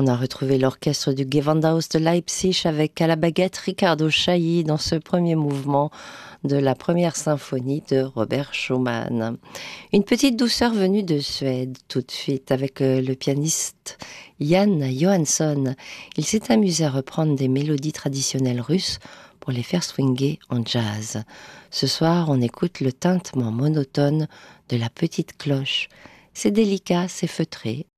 on a retrouvé l'orchestre du Gewandhaus de Leipzig avec à la baguette Riccardo Chailly dans ce premier mouvement de la première symphonie de Robert Schumann. Une petite douceur venue de Suède tout de suite avec le pianiste Jan Johansson. Il s'est amusé à reprendre des mélodies traditionnelles russes pour les faire swinguer en jazz. Ce soir, on écoute le tintement monotone de la petite cloche. C'est délicat, c'est feutré,